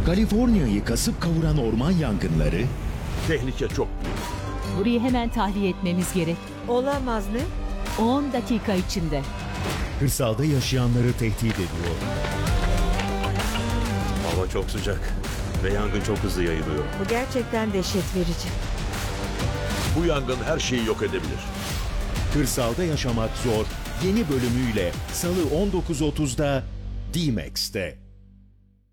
Kaliforniya'yı kasıp kavuran orman yangınları, Tehlike çok büyük. Burayı hemen tahliye etmemiz gerek. Olamaz ne? 10 dakika içinde. kırsalda yaşayanları tehdit ediyor. Hava çok sıcak ve yangın çok hızlı yayılıyor. Bu gerçekten dehşet verici. Bu yangın her şeyi yok edebilir. Kırsalda yaşamak zor yeni bölümüyle Salı 19.30'da D-Max'te.